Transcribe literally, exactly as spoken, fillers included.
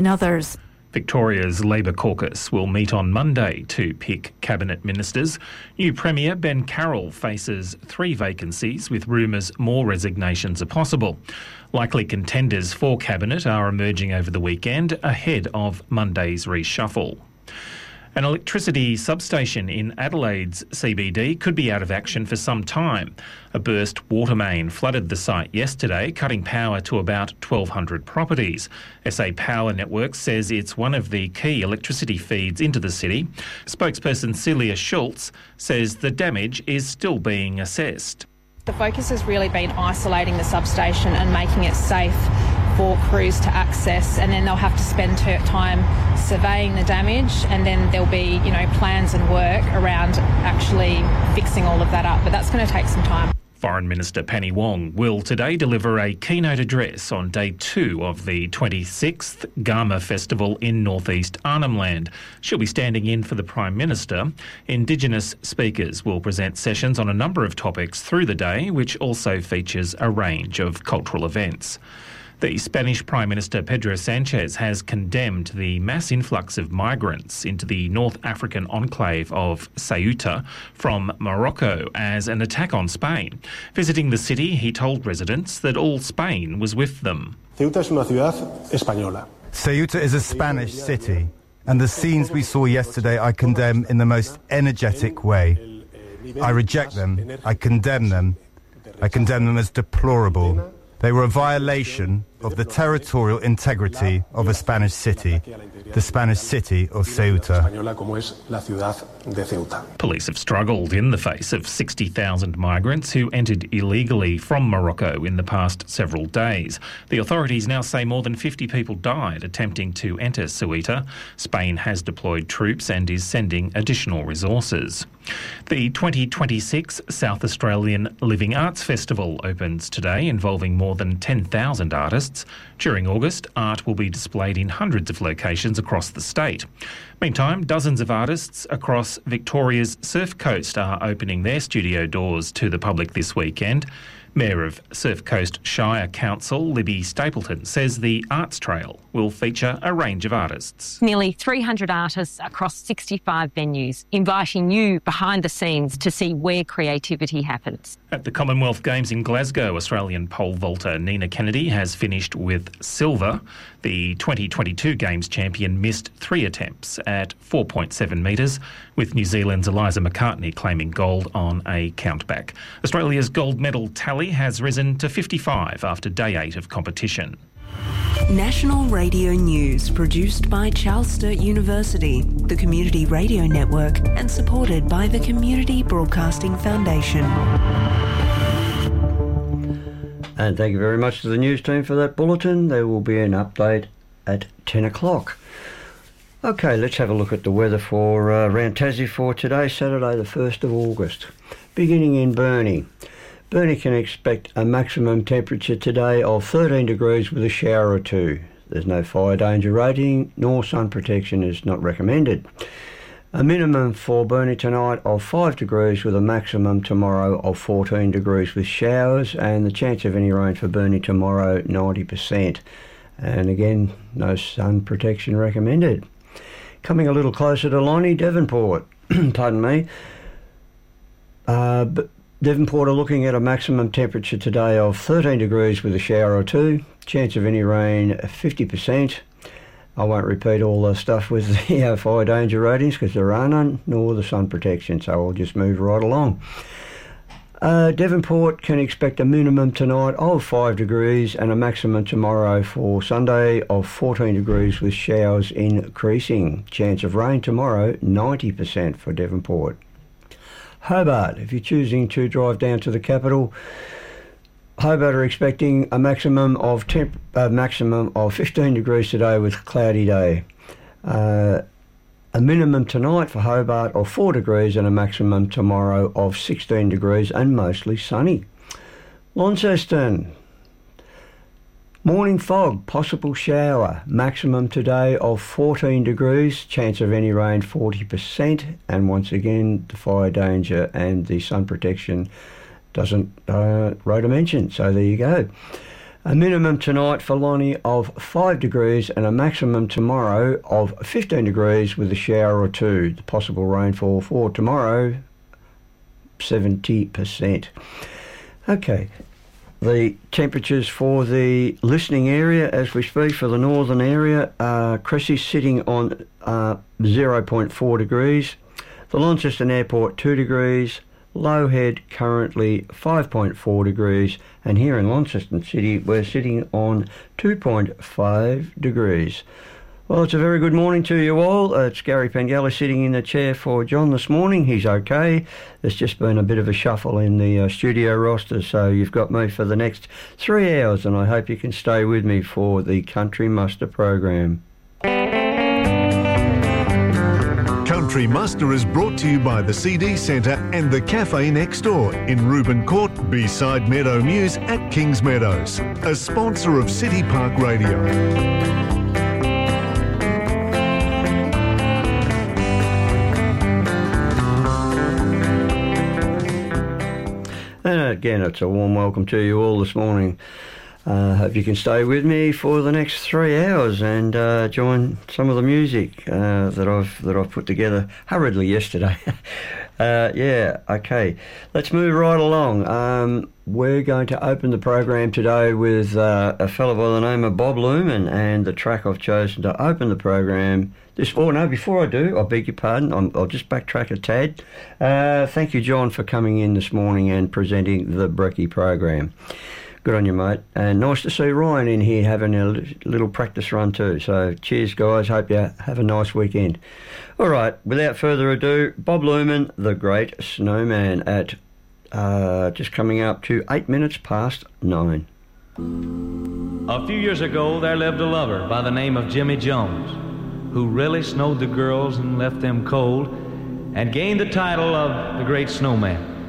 and others. Victoria's Labor caucus will meet on Monday to pick cabinet ministers. New Premier Ben Carroll faces three vacancies, with rumours more resignations are possible. Likely contenders for cabinet are emerging over the weekend ahead of Monday's reshuffle. An electricity substation in Adelaide's C B D could be out of action for some time. A burst water main flooded the site yesterday, cutting power to about twelve hundred properties. S A Power Networks says it's one of the key electricity feeds into the city. Spokesperson Celia Schultz says the damage is still being assessed. The focus has really been isolating the substation and making it safe for crews to access, and then they'll have to spend time surveying the damage, and then there'll be, you know, plans and work around actually fixing all of that up. But that's going to take some time. Foreign Minister Penny Wong will today deliver a keynote address on day two of the twenty-sixth Garma Festival in northeast Arnhem Land. She'll be standing in for the Prime Minister. Indigenous speakers will present sessions on a number of topics through the day, which also features a range of cultural events. The Spanish Prime Minister Pedro Sanchez has condemned the mass influx of migrants into the North African enclave of Ceuta from Morocco as an attack on Spain. Visiting the city, he told residents that all Spain was with them. Ceuta es una ciudad española. Ceuta is a Spanish city, and the scenes we saw yesterday I condemn in the most energetic way. I reject them, I condemn them, I condemn them as deplorable. They were a violation of the territorial integrity of a Spanish city, the Spanish city of Ceuta. Police have struggled in the face of sixty thousand migrants who entered illegally from Morocco in the past several days. The authorities now say more than fifty people died attempting to enter Ceuta. Spain has deployed troops and is sending additional resources. The twenty twenty-six South Australian Living Arts Festival opens today, involving more than ten thousand artists. During August, art will be displayed in hundreds of locations across the state. Meantime, dozens of artists across Victoria's Surf Coast are opening their studio doors to the public this weekend. Mayor of Surf Coast Shire Council, Libby Stapleton, says the Arts Trail will feature a range of artists. Nearly three hundred artists across sixty-five venues, inviting you behind the scenes to see where creativity happens. At the Commonwealth Games in Glasgow, Australian pole vaulter Nina Kennedy has finished with silver. The twenty twenty-two Games champion missed three attempts at four point seven metres, with New Zealand's Eliza McCartney claiming gold on a countback. Australia's gold medal tally has risen to fifty-five after day eight of competition. National Radio News, produced by Charles Sturt University, the Community Radio Network, and supported by the Community Broadcasting Foundation. And thank you very much to the news team for that bulletin. There will be an update at ten o'clock. Okay, let's have a look at the weather for uh, around Tassie for today, Saturday the first of August. Beginning in Burnie. Burnie can expect a maximum temperature today of thirteen degrees with a shower or two. There's no fire danger rating, nor sun protection is not recommended. A minimum for Burnie tonight of five degrees with a maximum tomorrow of fourteen degrees with showers, and the chance of any rain for Burnie tomorrow ninety percent. And again, no sun protection recommended. Coming a little closer to Lonnie, Devonport, pardon me. Uh, but Devonport are looking at a maximum temperature today of thirteen degrees with a shower or two. Chance of any rain, fifty percent. I won't repeat all the stuff with the uh, fire danger ratings because there are none, nor the sun protection, so I'll just move right along. Uh, Devonport can expect a minimum tonight of five degrees and a maximum tomorrow for Sunday of fourteen degrees with showers increasing. Chance of rain tomorrow, ninety percent for Devonport. Hobart, if you're choosing to drive down to the capital, Hobart are expecting a maximum of temp, uh, maximum of fifteen degrees today with a cloudy day. Uh, a minimum tonight for Hobart of four degrees and a maximum tomorrow of sixteen degrees and mostly sunny. Launceston, morning fog, possible shower, maximum today of fourteen degrees, chance of any rain forty percent, and once again the fire danger and the sun protection doesn't uh, rate a mention, so there you go. A minimum tonight for Lonnie of five degrees and a maximum tomorrow of fifteen degrees with a shower or two. The possible rainfall for tomorrow, seventy percent. Okay, the temperatures for the listening area as we speak for the northern area, uh, Cressy's sitting on uh, zero point four degrees, the Launceston Airport two degrees, Lowhead currently five point four degrees, and here in Launceston City we're sitting on two point five degrees. Well, it's a very good morning to you all. Uh, it's Gary Pengelly sitting in the chair for John this morning. He's okay. There's just been a bit of a shuffle in the uh, studio roster, so you've got me for the next three hours, and I hope you can stay with me for the Country Muster program. Country Muster is brought to you by the C D Centre and the Cafe next door in Reuben Court, beside Meadow Mews at Kings Meadows, a sponsor of City Park Radio. And again, it's a warm welcome to you all this morning. I uh, hope you can stay with me for the next three hours and uh, join some of the music uh, that I've that I've put together hurriedly yesterday. uh, yeah, okay. Let's move right along. Um, we're going to open the program today with uh, a fellow by the name of Bob Luman, and the track I've chosen to open the program this. Oh no! Before I do, I beg your pardon. I'm, I'll just backtrack a tad. Uh, thank you, John, for coming in this morning and presenting the Brekkie program. Good on you, mate. And nice to see Ryan in here having a little practice run too. So cheers, guys. Hope you have a nice weekend. All right, without further ado, Bob Luman, the Great Snowman, at uh, just coming up to eight minutes past nine. A few years ago, there lived a lover by the name of Jimmy Jones, who really snowed the girls and left them cold, and gained the title of the Great Snowman.